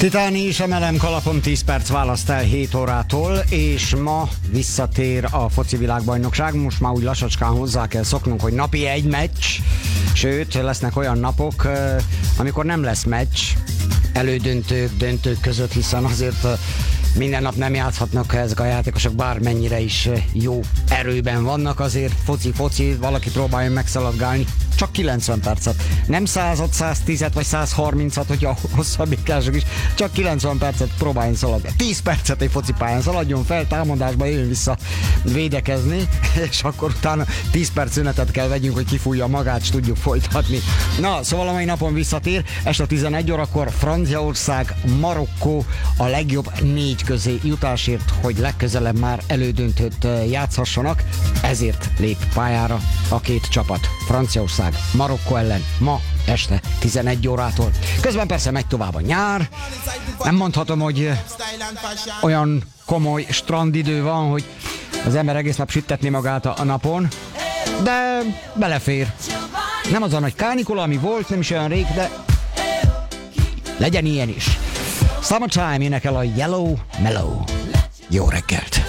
Titáni is emelem kalapom, 10 perc választ el 7 órától, és ma visszatér a foci világbajnokság. Most már úgy lassacskán hozzá kell szoknunk, hogy napi egy meccs, sőt, lesznek olyan napok, amikor nem lesz meccs, elődöntők, döntők között, hiszen azért minden nap nem játszhatnak ezek a játékosok, bármennyire is jó erőben vannak, azért foci, valaki próbálja megszaladgálni. Csak 90 percet. Nem 100-at, 110-et vagy 130-at, hogyha hosszabbítások is. Csak 90 percet próbáljon szaladni. 10 percet egy focipályán szaladjon fel, támadásba jön vissza védekezni, és akkor utána 10 perc szünetet kell vegyünk, hogy kifújja magát, és tudjuk folytatni. Na, szóval a mai napon visszatér. Este 11 órakor Franciaország, Marokkó a legjobb 4 közé jutásért, hogy legközelebb már elődöntőt játszhassanak. Ezért lép pályára a két csapat. Franciaország Marokkó ellen ma este 11 órától. Közben persze megy tovább a nyár. Nem mondhatom, hogy olyan komoly strandidő van, hogy az ember egész nap süttetni magát a napon, de belefér. Nem az a nagy kánikula, ami volt, nem is olyan rég, de legyen ilyen is. Summertime énekel a Yellow Mellow. Jó reggelt!